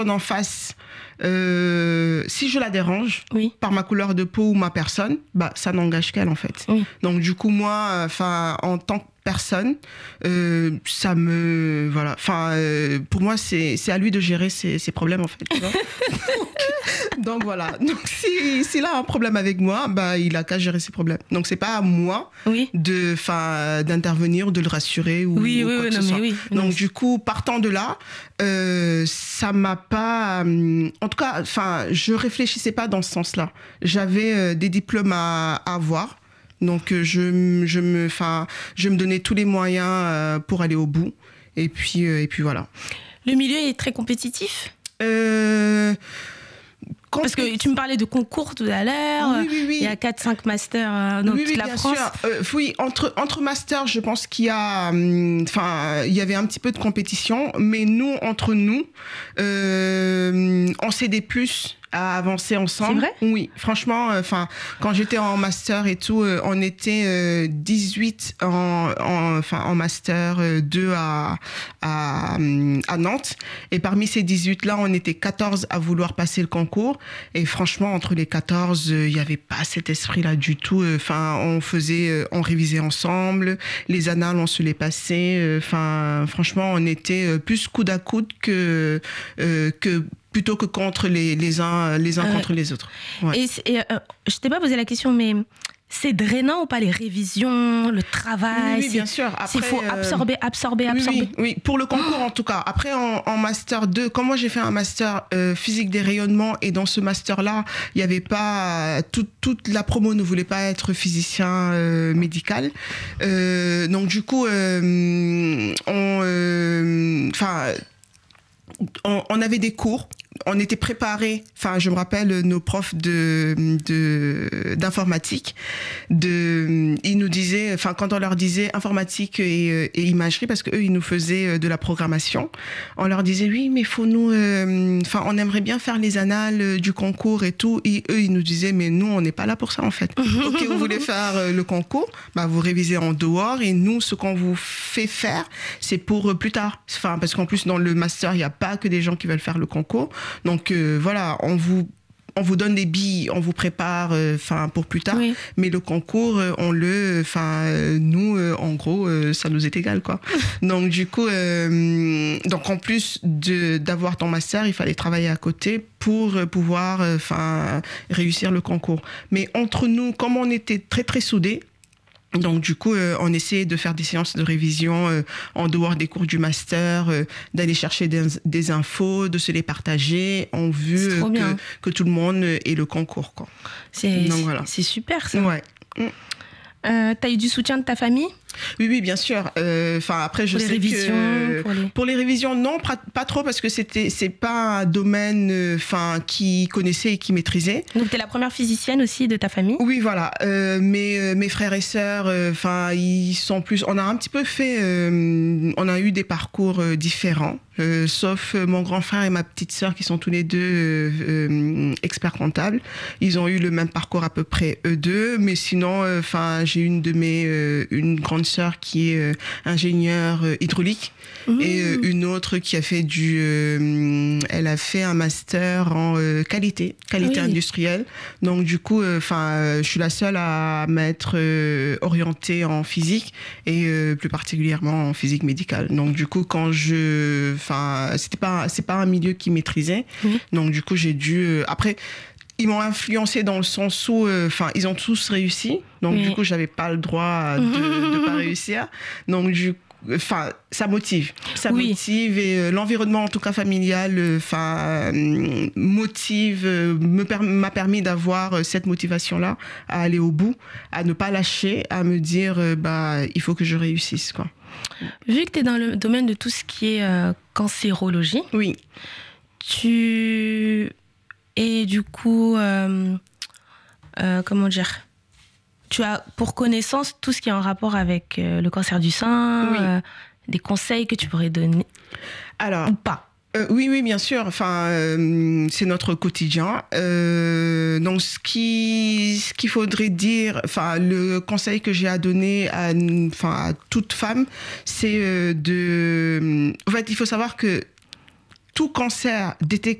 en face, si je la dérange Oui. par ma couleur de peau ou ma personne, bah ça n'engage qu'elle en fait. Oui. Donc du coup moi, en tant que personne, ça me voilà. Pour moi c'est à lui de gérer ses problèmes en fait. Tu vois. Donc voilà. Donc s'il a un problème avec moi, bah il a qu'à gérer ses problèmes. Donc c'est pas à moi Oui. d'intervenir, de le rassurer ou, Oui, ou oui, quoi oui, que ce non, soit. mais oui. Donc Non, du coup, partant de là, ça m'a pas. En tout cas, je réfléchissais pas dans ce sens-là. J'avais des diplômes à avoir. Donc je me donnais tous les moyens pour aller au bout. Et puis voilà. Le milieu est très compétitif. Parce que tu me parlais de concours tout à l'heure. Oui. Il y a 4-5 masters dans toute la France. Bien sûr. Oui, entre masters, je pense qu'il y a, il y avait un petit peu de compétition, mais nous, entre nous, on s'aidait plus à avancer ensemble. C'est vrai ? Oui, franchement, quand j'étais en master et tout, on était 18 en master 2 à Nantes. Et parmi ces 18-là, on était 14 à vouloir passer le concours. Et franchement, entre les 14, il n'y avait pas cet esprit-là du tout. On révisait ensemble. Les annales, on se les passait. Franchement, on était plus coude à coude plutôt que contre les uns contre les autres. Ouais. Je t'ai pas posé la question, mais c'est drainant ou pas les révisions, le travail? Oui, bien sûr. Après, il faut absorber. Oui, pour le concours en tout cas. Après, en master 2, comme moi j'ai fait un master physique des rayonnements, et dans ce master-là, il n'y avait pas... Toute la promo ne voulait pas être physicien médical. Donc du coup, on avait des cours, on était préparés, je me rappelle nos profs d'informatique, ils nous disaient, quand on leur disait informatique et imagerie, parce qu'eux ils nous faisaient de la programmation, on leur disait oui mais faut nous, on aimerait bien faire les annales du concours et tout, et eux ils nous disaient mais nous on n'est pas là pour ça en fait. Ok, vous voulez faire le concours, bah vous révisez en dehors, et nous ce qu'on vous fait faire c'est pour plus tard, parce qu'en plus dans le master il n'y a pas que des gens qui veulent faire le concours. Donc voilà, on vous donne des billes, on vous prépare pour plus tard, oui. Mais le concours, nous, en gros, ça nous est égal, quoi. Donc du coup, donc en plus d'avoir ton master, il fallait travailler à côté pour pouvoir réussir le concours. Mais entre nous, comme on était très très soudés, donc du coup, on essayait de faire des séances de révision en dehors des cours du master, d'aller chercher des infos, de se les partager en vue que tout le monde ait le concours, quoi. Voilà. C'est super ça. Ouais. T'as eu du soutien de ta famille ? Oui, bien sûr. Après, je sais que pour les révisions, non, pas trop, parce que c'est pas un domaine, qui connaissait et qui maîtrisait. Donc, t'es la première physicienne aussi de ta famille ? Oui, voilà. Mes frères et sœurs, ils sont plus. On a un petit peu fait. On a eu des parcours différents. Sauf mon grand frère et ma petite sœur qui sont tous les deux experts comptables. Ils ont eu le même parcours à peu près eux deux, mais sinon, j'ai une grande sœur qui est ingénieure hydraulique et une autre qui a fait elle a fait un master en qualité industrielle. Donc du coup, je suis la seule à m'être orientée en physique et plus particulièrement en physique médicale. Donc du coup, c'est pas un milieu qui maîtrisait. Donc du coup, j'ai dû après ils m'ont influencé dans le sens où ils ont tous réussi. Donc du coup, j'avais pas le droit de pas réussir. Donc du coup, ça motive. Ça motive, et l'environnement en tout cas familial m'a permis d'avoir cette motivation-là à aller au bout, à ne pas lâcher, à me dire il faut que je réussisse, quoi. Vu que tu es dans le domaine de tout ce qui est cancérologie, oui. Et du coup, comment dire, tu as pour connaissance tout ce qui est en rapport avec le cancer du sein, des conseils que tu pourrais donner. Alors, ou pas. Oui, bien sûr. C'est notre quotidien. Donc, ce qu'il faudrait dire, le conseil que j'ai à donner à toute femme, c'est en fait, il faut savoir que tout cancer